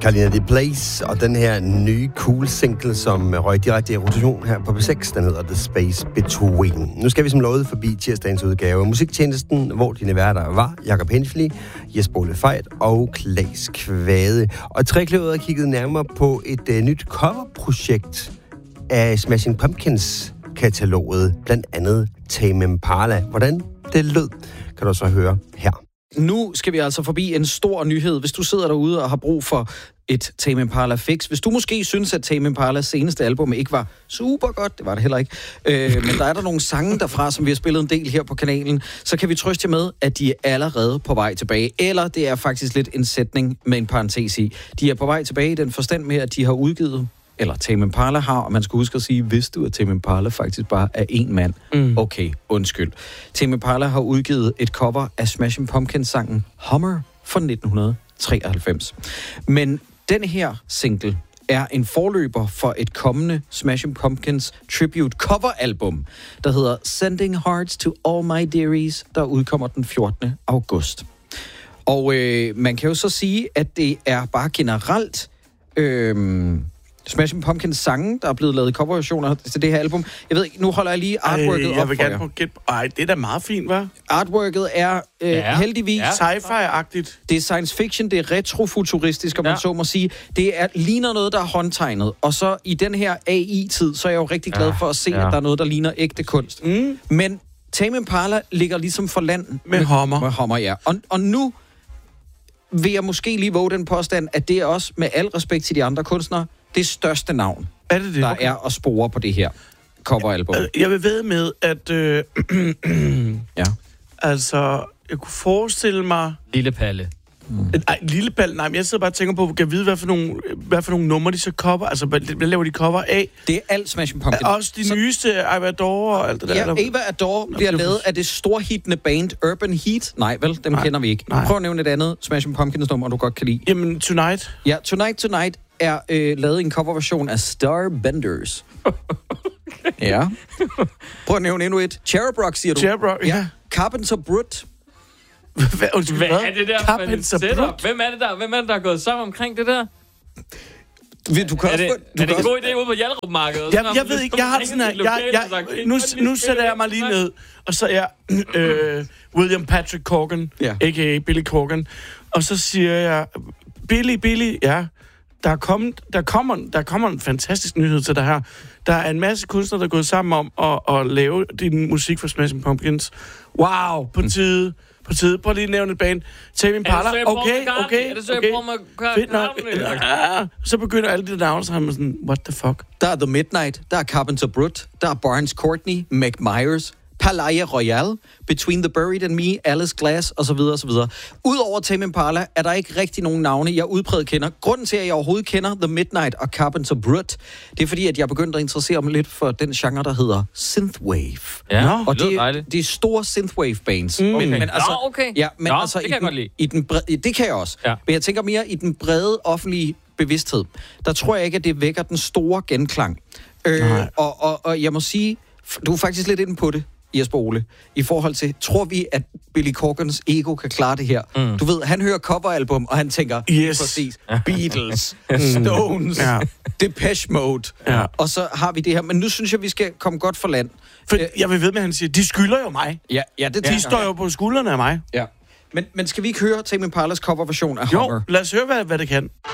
Carolina de Place, og den her nye cool single, som røg direkte i rotation her på P6, den hedder The Space Between. Nu skal vi som lovet forbi tirsdagens udgave af Musiktjenesten, hvor dine værter var Jakob Henschli, Jesper Ole Fejt og Claes Kvade. Og Trekløveret har kigget nærmere på et nyt coverprojekt af Smashing Pumpkins-kataloget, blandt andet Tame Impala. Hvordan det lød, kan du så høre her. Nu skal vi altså forbi en stor nyhed. Hvis du sidder derude og har brug for et Tame Impala fix. Hvis du måske synes, at Tame Impalas seneste album ikke var super godt, det var det heller ikke, men der er nogle sange derfra, som vi har spillet en del her på kanalen, så kan vi trøste jer med, at de er allerede på vej tilbage. Eller det er faktisk lidt en sætning med en parentes i. De er på vej tilbage i den forstand med, at de har udgivet, eller Tame Impala har, og man skal huske at sige, hvis du er Tame Impala faktisk bare er én mand. Okay, undskyld. Tame Impala har udgivet et cover af Smashing Pumpkins-sangen Hummer fra 1993. Men den her single er en forløber for et kommende Smashing Pumpkins tribute coveralbum, der hedder Sending Hearts to All My Dearies, der udkommer den 14. august. Og man kan jo så sige, at det er bare generelt Smashing Pumpkins sange, der er blevet lavet coverversioner til det her album. Jeg ved ikke, nu holder jeg lige artworket op for jer. Jeg vil gerne gætte. Ej, det er da meget fint, hva'? Artworket er heldigvis sci-fi-agtigt. Det er science fiction, det er retrofuturistisk, om man så må sige. Det ligner noget, der er håndtegnet. Og så i den her AI-tid, så er jeg jo rigtig glad for at se, at der er noget, der ligner ægte kunst. Men Tame Impala ligger ligesom for land med Hummer. Med Hummer, ja. Og nu vil jeg måske lige våge den påstand, at det er også, med al respekt til de andre kunstnere, det største navn, der er at spore på det her coveralbum. Jeg vil vædde med, at altså, jeg kunne forestille mig... Lille Palle. Nej, Lille Palle, nej, men jeg sidder bare og tænker på, kan jeg vide, hvad for nogle numre de så cover? Altså, hvad laver de cover af? Det er alt Smashing Pumpkins. Også de nyeste, Eva Adore og alt det der. Ja, Eva Adore bliver lavet af det storhittende band Urban Heat. Nej, vel, dem kender vi ikke. Prøv at nævne et andet Smashing Pumpkins nummer, du godt kan lide. Jamen, Tonight. Ja, Tonight er lavet i en coverversion af Starbenders. Ja. Prøv at nævne endnu et. Cherub Rock, siger du. Cherub Rock, ja. Carpenter Brut. Hvad er det der for en setup? Hvem er det, der er gået sammen omkring det der? Du kan er det en god idé ude på Hjallerup-markedet? Jeg ved ikke, jeg har sådan her... Nu sætter jeg mig lige ned, og så er jeg William Patrick Corgan, a.k.a. Billy Corgan, og så siger jeg, Billy, ja, der kommer en fantastisk nyhed til det her. Der er en masse kunstnere, der er gået sammen om at lave din musik for Smashing Pumpkins. Wow, på tide. Prøv lige at nævne et band. Tame Impala. Okay. Fedt nok. Så begynder alle de navne, så har man sådan, what the fuck? Der er The Midnight, der er Carpenter Brut, der er Barnes Courtney, Meg Myers, Palaya Royale, Between the Buried and Me, Alice Glass, osv. Udover Tame Impala er der ikke rigtig nogen navne, jeg udpræget kender. Grunden til, at jeg overhovedet kender The Midnight og Carpenter Brut, det er fordi, at jeg begyndte at interessere mig lidt for den genre, der hedder synthwave. Ja, og det er store synthwave bands. Men altså, ja, men altså, det kan jeg godt lide. Det kan jeg også. Ja. Men jeg tænker mere i den brede offentlige bevidsthed. Der tror jeg ikke, at det vækker den store genklang. Og jeg må sige, du er faktisk lidt inde på det, Jesper Ole, i forhold til, tror vi, at Billy Corgans ego kan klare det her? Du ved, han hører coveralbum, og han tænker, præcis, Beatles, Stones, Depeche Mode, og så har vi det her. Men nu synes jeg, vi skal komme godt for land. For jeg vil ved med, at han siger, de skylder jo mig. Ja, de står jo på skuldrene af mig. Ja. Men skal vi ikke høre Tame Impalas coverversion af Hummer? Jo, lad os høre, hvad det kan.